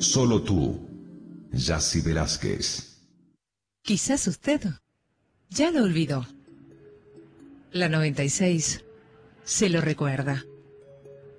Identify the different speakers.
Speaker 1: Solo tú, Yassi Velázquez.
Speaker 2: Quizás usted ya lo olvidó. La 96 se lo recuerda.